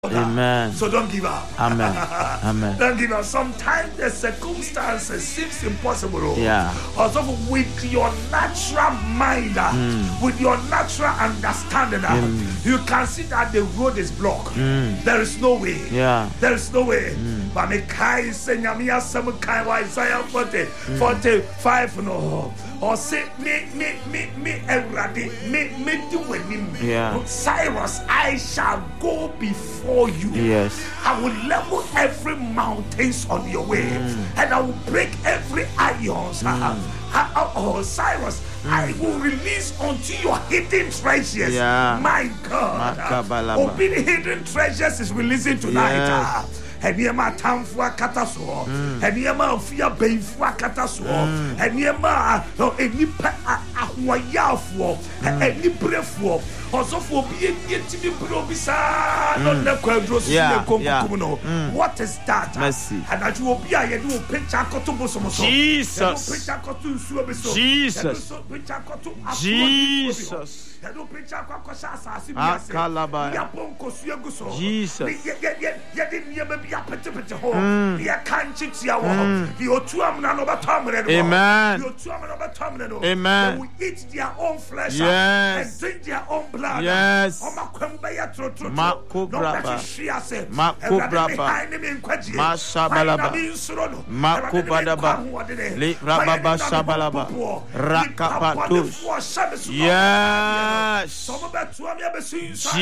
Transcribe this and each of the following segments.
Amen. So don't give up. Amen. Amen. Don't give up. Sometimes the circumstances seems impossible. Yeah. Also with your natural mind, with your natural understanding, you can see that the road is blocked. There is no way. Yeah. There is no way. But me kai say nyame asem kai wa Isaiah 45 no. Or say me everybody me do with Yeah. Cyrus, I shall go before you. Yes. I will level every mountains on your way, and I will break every iron. Cyrus, I will release unto your hidden treasures. Yeah. My God, open hidden treasures is releasing tonight. Yes. Eniema tamfua kataso, eniema ofia beifua kataso, eniema enipa ahwayafo, enibrefo, osofo bi etimi bro bisa no na kwadro so no. What is that? Mercy. And that you obi a yede o picture koto bosomoso. Jesus. Picture koto nsuo beso. Jesus. Picture koto Jesus. Hello, preacher, Akalaba. Jesus. Amen. Amen. They will eat their own flesh and drink their own blood. Yes. Makubraba. Mashabalaba. Makubadaba. Librababa shabalaba. Rakapatus. Yes. Jesus.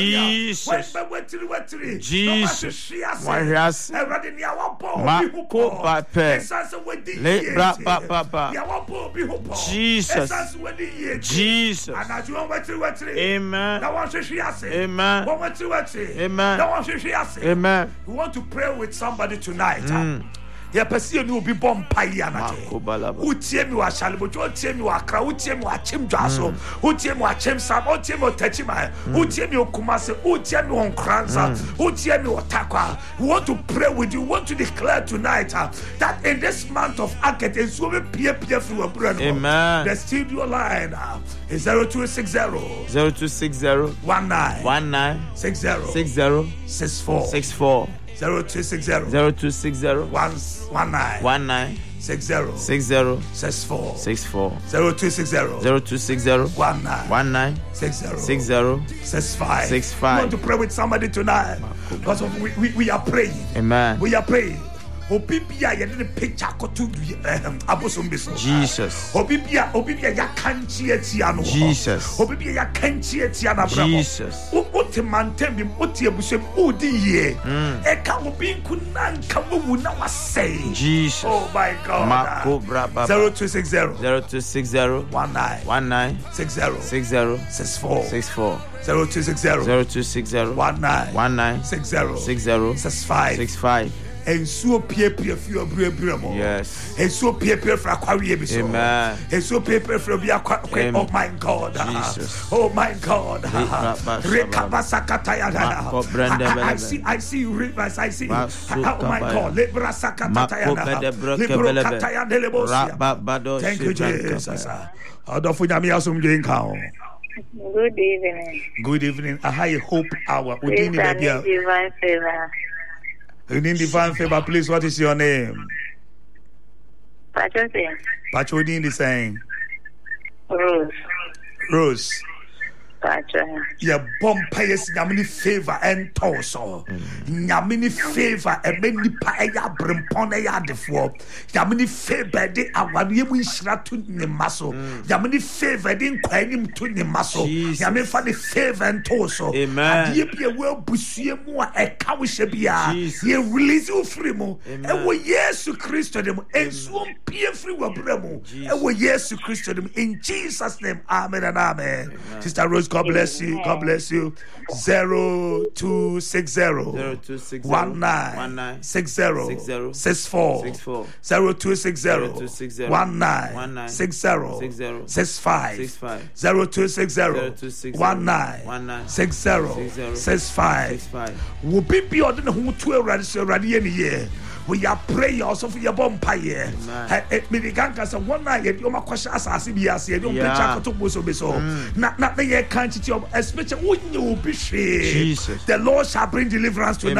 Jesus. Marias. Mako Pape. Lebra Papa. Jesus. Jesus. Amen. Amen. Amen. Amen. We want to pray with somebody tonight. Ya pesi ni obi bom paya na te. Utie mi wa shalebo, utie mi wa Accra, utie mi wa Chimdwaso, utie mi wa Chimsam, utie mi wa Techima, utie mi wa Kumasi, utie mi wa Nkranza, utie mi wa Takwa. We want to pray with you. We want to declare tonight that in this month of August, it's will be pie through a brand. Amen. The studio line is 0260 19 64 0260 19 60 64 0260 19 60 65. We want to pray with somebody tonight because we are praying. Amen. We are praying. Obibia ya de picture kotu abosombeso. Jesus. Obibia ya kanchi etia no. Jesus. Obibia ya kanchi etia na brabo. Jesus. Ote mantembi ote ebusem odi ye. Eka obi kunanka wu na wasay. Jesus. Oh my God. Mako braba. 0260 19 60 64 0260 19 60 65. And so peer few bremo. Yes. And so peer for aquaria. Amen. And so paper for be oh my God. Jesus. Oh my God. I see you rivers. I see. Oh my God. Thank you, Jesus. Good evening. Good evening. A high hope hour. Divine favor. You need divine favor, please. What is your name? Pachodin is saying. Rose. Ya bompires nyamini favor and torso. Nyamini favor and many paya brimpon ya defo. Nyamini favor de awani winshra to nemaso. Nyamini favor de kwanim to nemaso. Nyamini fa the favor and torso. Amen. Ye be well busie mu a kawishe bia. Ye release you free mo. E wo Yesu Christo dem enso pie free wo bramo. E wo Yesu Christo dem in Jesus name. Amen and amen. Sister Rose, God bless you. God bless you. 0260 19 60 64 0260 19 60 65 0260 19 60 65. Wo bibi odin ho to awrade so awrade ye ne ye. We are praying also for your bompaye. Mediganka said one night you ma question asasi bi ase you preach to boso beso. Na ye can't especially when you be Jesus. The Lord shall bring deliverance to